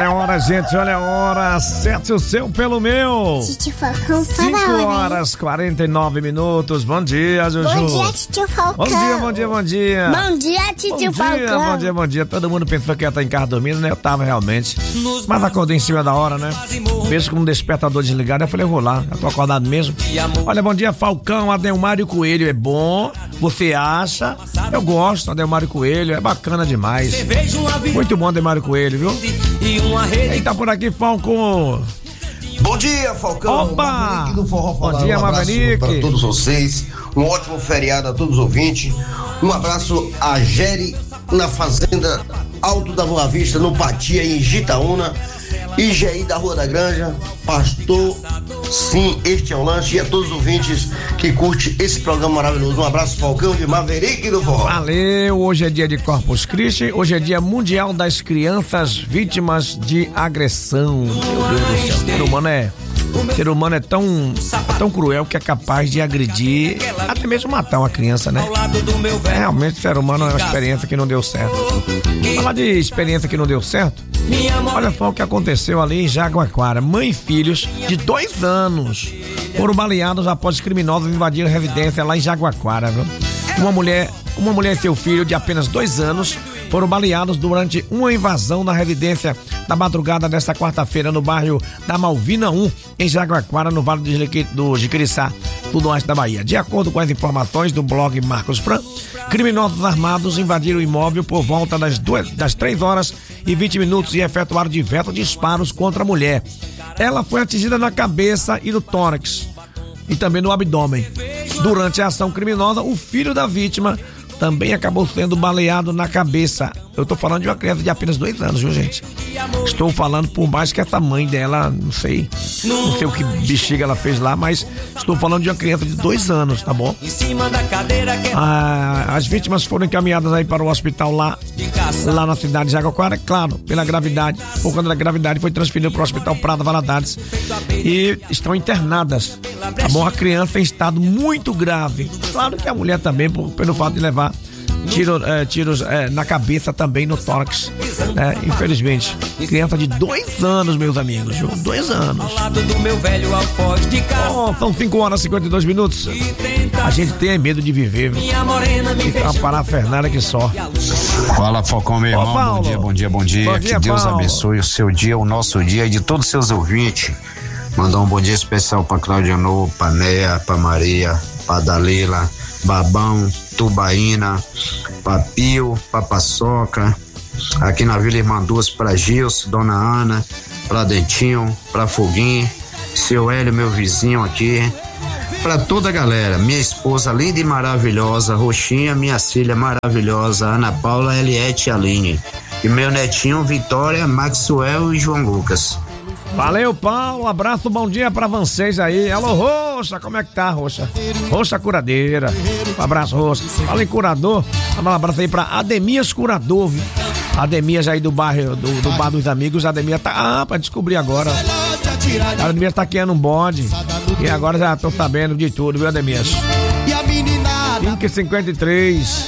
Olha a hora, gente, olha a hora. Acerte o seu pelo meu. Titio Falcão, 5h49. Bom dia, Juju. Bom dia, Titio Falcão. Bom dia, bom dia, bom dia. Bom dia, Titio Falcão. Bom dia, bom dia. Todo mundo pensou que ia estar em casa dormindo, né? Eu tava realmente. Mas acordei em cima da hora, né? Mesmo com um despertador desligado, eu falei, eu vou lá. Eu tô acordado mesmo. Olha, bom dia, Falcão, Adelmário Coelho. É bom? Você acha? Eu gosto, Adelmário Coelho. É bacana demais. Muito bom, Adelmário Coelho, viu? Quem tá por aqui, Falcão? Bom dia, Falcão. Opa! Bom dia, Maverick. Para todos vocês. Um ótimo feriado a todos os ouvintes. Um abraço a Geri na Fazenda Alto da Boa Vista, no Patia, em Gitaúna. E Jair da Rua da Granja. Pastor, sim, este é o lanche. E a todos os ouvintes que curtem esse programa maravilhoso. Um abraço, Falcão, de Maverick do Forró. Valeu, hoje é dia de Corpus Christi. Hoje é dia mundial das crianças vítimas de agressão. Meu Deus do céu, o ser humano é tão cruel que é capaz de agredir, até mesmo matar uma criança, né? Realmente o ser humano é uma experiência que não deu certo. Falar de experiência que não deu certo, olha só o que aconteceu ali em Jaguaquara. Mãe e filhos de 2 anos foram baleados após criminosos invadirem a residência lá em Jaguaquara, viu? Uma mulher e seu filho de apenas 2 anos foram baleados durante uma invasão na residência da madrugada desta quarta-feira no bairro da Malvina 1, em Jaguaquara, no Vale do Jiquiriçá, no oeste da Bahia. De acordo com as informações do blog Marcos Fran, criminosos armados invadiram o imóvel por volta das 3h20 e efetuaram diversos disparos contra a mulher. Ela foi atingida na cabeça e no tórax e também no abdômen. Durante a ação criminosa, o filho da vítima também acabou sendo baleado na cabeça. Eu tô falando de uma criança de apenas 2 anos, viu, gente? Estou falando por mais que essa mãe dela, não sei o que bexiga ela fez lá, mas estou falando de uma criança de 2 anos, tá bom? As vítimas foram encaminhadas aí para o hospital lá na cidade de Jaguaquara, claro, pela gravidade. Por conta da gravidade, foi transferido para o hospital Prado Valadares e estão internadas, tá bom? A criança em estado muito grave. Claro que a mulher também, pelo fato de levar tiros na cabeça, também no tórax, né? Infelizmente, criança de 2 anos, meus amigos, 2 anos. São 5h52. A gente tem medo de viver, viu? E tá uma parafernália que só. Fala, Falcão, meu irmão. Paulo. Bom dia. Que Deus Paulo. abençoe o seu dia, o nosso dia e de todos os seus ouvintes. Mandar um bom dia especial pra Claudiano, pra Néa, pra Maria, pra Dalila, Babão, Tubaína, Papio, Papaçoca, aqui na Vila Irmanduas, pra Gilson, Dona Ana, pra Dentinho, pra Foguinho, seu Hélio, meu vizinho aqui, pra toda a galera, minha esposa linda e maravilhosa, Roxinha, minha filha maravilhosa, Ana Paula, Eliette e Aline, e meu netinho, Vitória, Maxwell e João Lucas. Valeu, Paulo, abraço, bom dia pra vocês aí. Alô, Roxa, como é que tá, Roxa? Roxa Curadeira, um abraço, Roxa. Fala em curador, um abraço aí pra Ademias Curador, viu? Ademias aí do bairro, do Bar dos Amigos. Ademias tá, pra descobrir agora. Ademias tá criando um bode e agora já tô sabendo de tudo, viu, Ademias? 5h53.